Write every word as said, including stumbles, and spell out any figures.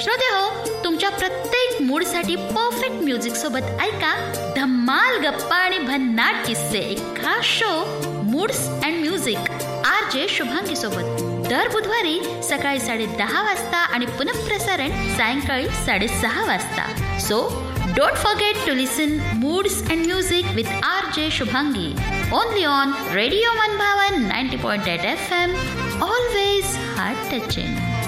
श्रोते हो, तुमच्या प्रत्येक मूडसाठी परफेक्ट म्युझिक सोबत ऐका धम्माल गप्पा आणि भन्नाट किस्से, एक खास show moods and music R J Shubhangi सोबत दर बुधवारी सकाळी साडे दहा वाजता आणि पुनःप्रसारण सायंकाळी साडेसहा वाजता. So don't forget to listen moods and music with R J Shubhangi only on radio मनभावन ninety point eight F M. Always heart touching.